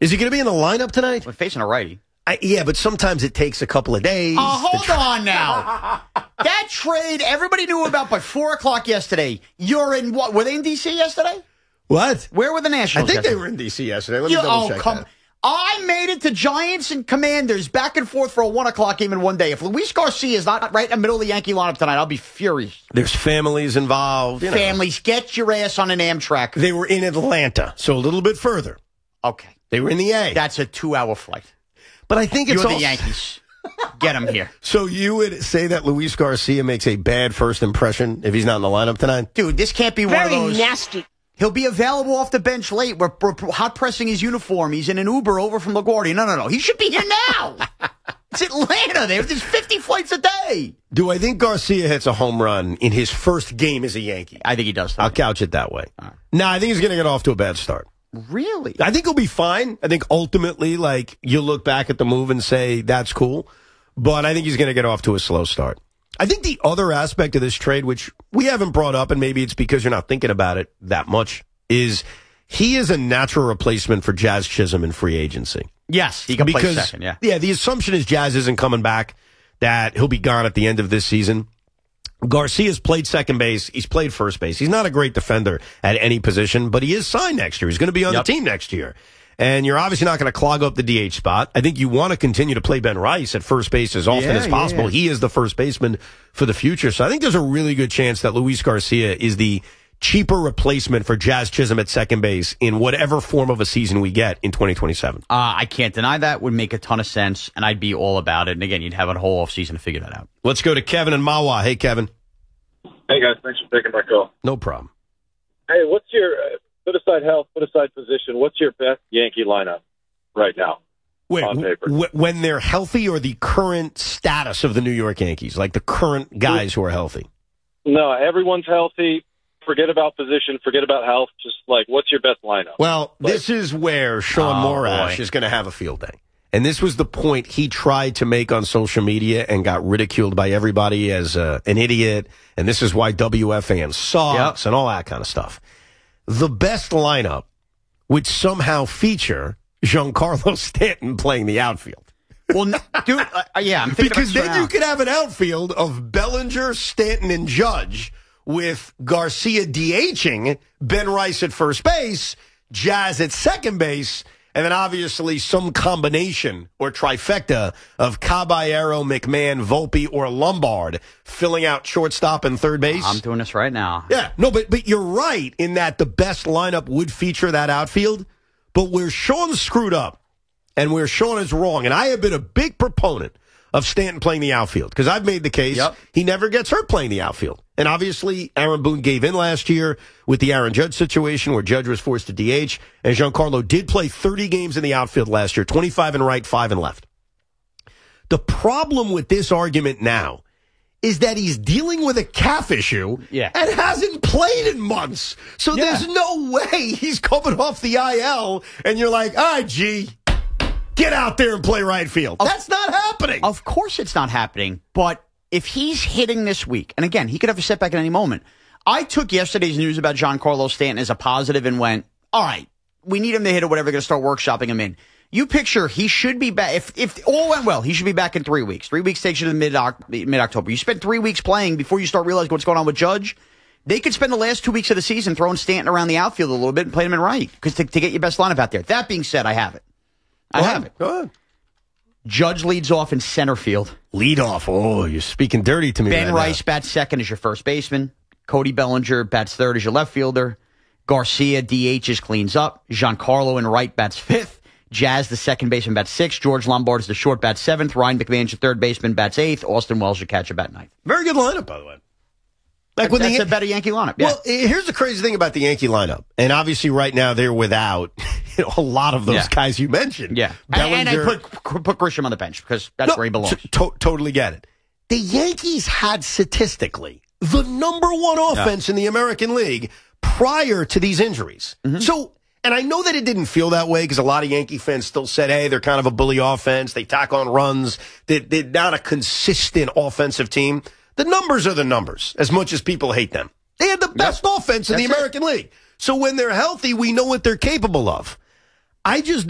Is he going to be in the lineup tonight? We're facing a righty. Yeah, but sometimes it takes a couple of days. Hold on now. That trade everybody knew about by 4 o'clock yesterday. You're in what? Were they in D.C. yesterday? What? Where were the Nationals I think yesterday? they were in D.C. yesterday. Let me double check that. I made it to Giants and Commanders back and forth for a 1 o'clock game in one day. If Luis Garcia is not right in the middle of the Yankee lineup tonight, I'll be furious. There's families involved. Families, get your ass on an Amtrak. They were in Atlanta, so a little bit further. Okay. They were in the A. That's a 2-hour flight. But I think it's You're the Yankees. Get him here. So you would say that Luis Garcia makes a bad first impression if he's not in the lineup tonight? Dude, this can't be one of those. Very nasty. He'll be available off the bench late. We're hot pressing his uniform. He's in an Uber over from LaGuardia. No. He should be here now. It's Atlanta. There's 50 flights a day. Do I think Garcia hits a home run in his first game as a Yankee? I think he does. I'll couch it that way. Right. No, I think he's going to get off to a bad start. Really? I think he'll be fine. I think ultimately, you look back at the move and say, that's cool. But I think he's going to get off to a slow start. I think the other aspect of this trade, which we haven't brought up, and maybe it's because you're not thinking about it that much, is he is a natural replacement for Jazz Chisholm in free agency. Yes, he can play second, yeah. Yeah, the assumption is Jazz isn't coming back, that he'll be gone at the end of this season. Garcia's played second base. He's played first base. He's not a great defender at any position, but he is signed next year. He's going to be on the team next year. And you're obviously not going to clog up the DH spot. I think you want to continue to play Ben Rice at first base as often as possible. He is the first baseman for the future. So I think there's a really good chance that Luis Garcia is the cheaper replacement for Jazz Chisholm at second base in whatever form of a season we get in 2027. I can't deny that. Would make a ton of sense, and I'd be all about it. And again, you'd have a whole offseason to figure that out. Let's go to Kevin and Mawa. Hey, Kevin. Hey, guys. Thanks for taking my call. No problem. Hey, what's your put aside health, put aside position, what's your best Yankee lineup right now? Wait, on paper? When they're healthy, or the current status of the New York Yankees, like the current guys who are healthy? No, everyone's healthy. Forget about position. Forget about health. Just what's your best lineup? Well, this is where Sean Morash is going to have a field day. And this was the point he tried to make on social media and got ridiculed by everybody as an idiot. And this is why WFAN sucks and all that kind of stuff. The best lineup would somehow feature Giancarlo Stanton playing the outfield. Well, dude, I'm thinking because then you could have an outfield of Bellinger, Stanton, and Judge, with Garcia DHing, Ben Rice at first base, Jazz at second base, and then obviously some combination or trifecta of Caballero, McMahon, Volpe, or Lombard filling out shortstop and third base. I'm doing this right now. Yeah, no, but you're right in that the best lineup would feature that outfield. But where Sean screwed up and where Sean is wrong, and I have been a big proponent of Stanton playing the outfield, because I've made the case he never gets hurt playing the outfield. And obviously, Aaron Boone gave in last year with the Aaron Judge situation where Judge was forced to DH, and Giancarlo did play 30 games in the outfield last year, 25 in right, 5 in left. The problem with this argument now is that he's dealing with a calf issue and hasn't played in months. So there's no way he's coming off the IL, and you're like, all right, G, get out there and play right field. That's not happening. Of course it's not happening. But if he's hitting this week, and again, he could have a setback at any moment. I took yesterday's news about Giancarlo Stanton as a positive and went, all right, we need him to hit or whatever. They're going to start workshopping him in. You picture he should be back. If all went well, he should be back in 3 weeks. 3 weeks takes you to mid-October. You spend 3 weeks playing before you start realizing what's going on with Judge. They could spend the last 2 weeks of the season throwing Stanton around the outfield a little bit and playing him in right to get your best lineup out there. That being said, I have it. I have it. Go ahead. Judge leads off in center field. Lead off. Oh, you're speaking dirty to me. Ben right Rice now. bats second as your first baseman. Cody Bellinger bats third as your left fielder. Garcia DHs cleans up. Giancarlo in right bats fifth. Jazz, the second baseman, bats sixth. George Lombard is the short bat seventh. Ryan McMahon, your third baseman, bats eighth. Austin Wells, your catcher, bat ninth. Very good lineup, by the way. That's a better Yankee lineup. Yeah. Well, here's the crazy thing about the Yankee lineup. And obviously right now they're without a lot of those guys you mentioned. Yeah. And I put Grisham on the bench because that's where he belongs. Totally get it. The Yankees had statistically the number one offense in the American League prior to these injuries. Mm-hmm. So, and I know that it didn't feel that way because a lot of Yankee fans still said, hey, they're kind of a bully offense. They tack on runs. They're not a consistent offensive team. The numbers are the numbers, as much as people hate them. They had the best offense in the American League. So when they're healthy, we know what they're capable of. I just